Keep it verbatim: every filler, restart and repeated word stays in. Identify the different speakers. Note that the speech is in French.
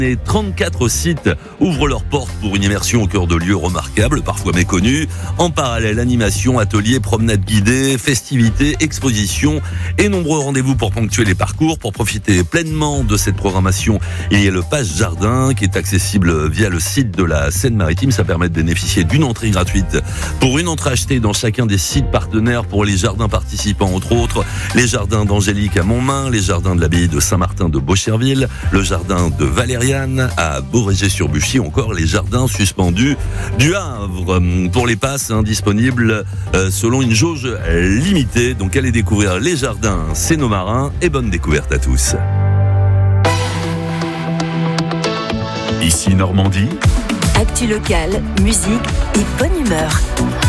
Speaker 1: Et trente-quatre sites ouvrent leurs portes pour une immersion au cœur de lieux remarquables, parfois méconnus. En parallèle, animation, ateliers, promenades guidées, festivités, expositions et nombreux rendez-vous pour ponctuer les parcours. Pour profiter pleinement de cette programmation, il y a le Pass Jardin qui est accessible via le site de la Seine-Maritime. Ça permet de bénéficier d'une entrée gratuite pour une entrée achetée dans chacun des sites partenaires pour les jardins participants, entre autres les jardins d'Angélique à Montmain, les jardins de l'abbaye de Saint-Martin de Beaucherville, le jardin de Valériane à Beauregé-sur-Buchy, encore les jardins suspendus du Havre. Pour les passes hein, disponibles euh, selon une jauge limitée. Donc allez découvrir les jardins, c'est nos marins et bonne découverte à tous.
Speaker 2: Ici Normandie.
Speaker 3: Actu locale, musique et bonne humeur.